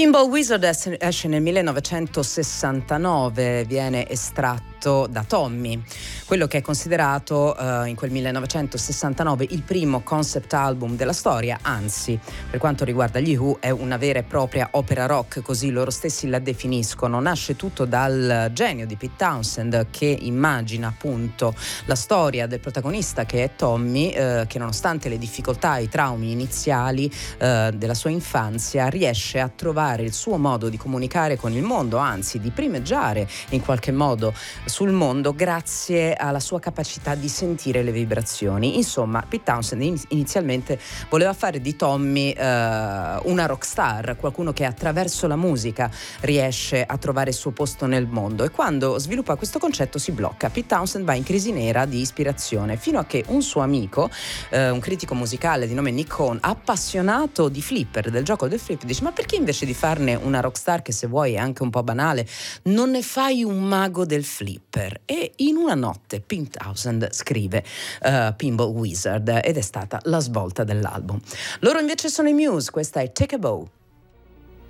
Pinball Wizard esce nel 1969, viene estratto da Tommy, quello che è considerato in quel 1969 il primo concept album della storia, anzi, per quanto riguarda gli Who è una vera e propria opera rock, così loro stessi la definiscono. Nasce tutto dal genio di Pete Townshend, che immagina appunto la storia del protagonista, che è Tommy, che nonostante le difficoltà e i traumi iniziali della sua infanzia riesce a trovare il suo modo di comunicare con il mondo, anzi di primeggiare in qualche modo sul mondo grazie alla sua capacità di sentire le vibrazioni. Insomma, Pete Townshend inizialmente voleva fare di Tommy una rockstar, qualcuno che attraverso la musica riesce a trovare il suo posto nel mondo, e quando sviluppa questo concetto si blocca. Pete Townshend va in crisi nera di ispirazione, fino a che un suo amico, un critico musicale di nome Nick Cohn, appassionato di flipper, del gioco del flip, dice: ma perché invece di farne una rockstar che se vuoi è anche un po' banale, non ne fai un mago del flipper? E in una notte Pete Townshend scrive Pinball Wizard, ed è stata la svolta dell'album. Loro invece sono i Muse, questa è Take a Bow.